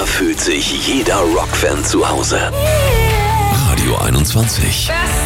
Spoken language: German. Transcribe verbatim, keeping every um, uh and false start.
Hier fühlt sich jeder Rockfan zu Hause. Radio einundzwanzig.